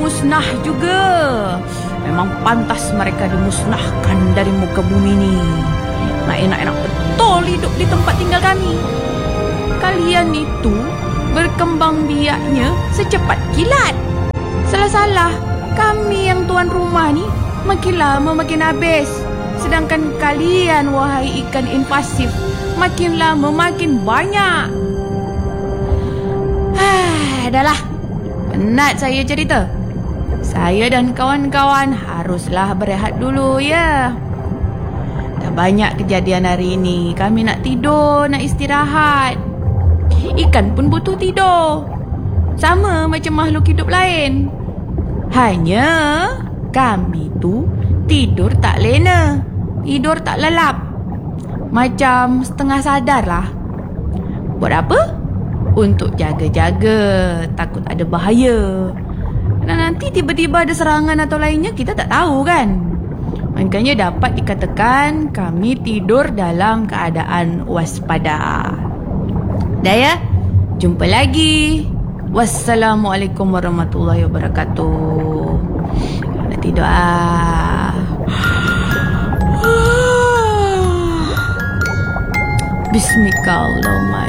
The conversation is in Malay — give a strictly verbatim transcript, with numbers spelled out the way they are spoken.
musnah juga. Memang pantas mereka dimusnahkan dari muka bumi ni. Nak enak-enak betul hidup di tempat tinggal kami. Kalian itu berkembang biaknya secepat kilat. Salah-salah, kami yang tuan rumah ni makin lama makin habis. Sedangkan kalian, wahai ikan invasif, makin lama makin banyak. Haa, dah lah. Penat saya cerita. Saya dan kawan-kawan haruslah berehat dulu ya. Dah banyak kejadian hari ini. Kami nak tidur, nak istirahat. Ikan pun butuh tidur. Sama macam makhluk hidup lain. Hanya kami tu tidur tak lena, tidur tak lelap. Macam setengah sadar lah. Buat apa? Untuk jaga-jaga, takut ada bahaya. Dan nanti tiba-tiba ada serangan atau lainnya, kita tak tahu kan. Makanya dapat dikatakan kami tidur dalam keadaan waspada. Dah ya? Jumpa lagi. Wassalamualaikum warahmatullahi wabarakatuh. Nak tidur ah. Bismillahirrahmanirrahim.